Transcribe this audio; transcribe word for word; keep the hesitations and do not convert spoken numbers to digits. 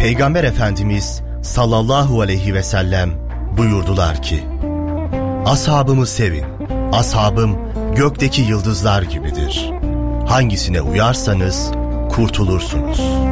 Peygamber Efendimiz sallallahu aleyhi ve sellem buyurdular ki, ashabımı sevin, ashabım gökteki yıldızlar gibidir. Hangisine uyarsanız kurtulursunuz.